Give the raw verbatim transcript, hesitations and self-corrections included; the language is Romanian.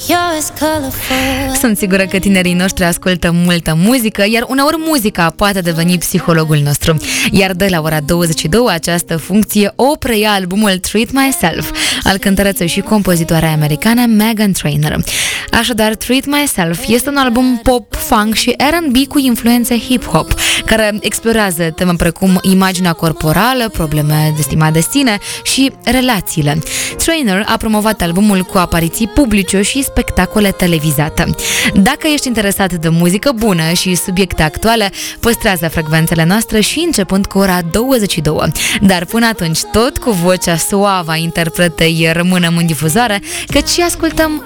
Sunt sigură că tinerii noștri ascultă multă muzică, iar uneori muzica poate deveni psihologul nostru. Iar de la ora douăzeci și două această funcție o preia albumul Treat Myself al cântărăței și compozitoarei americane Meghan Trainor. Așadar, Treat Myself este un album pop, funk și R and B cu influențe hip-hop, care explorează teme precum imaginea corporală, probleme de stima de sine și relațiile. Trainor a promovat albumul cu apariții publice și spectacole televizate. Dacă ești interesat de muzică bună și subiecte actuale, păstrează frecvențele noastre și începând cu ora douăzeci și două. Dar până atunci, tot cu vocea suavă a interpretei rămânem în difuzoare, căci ascultăm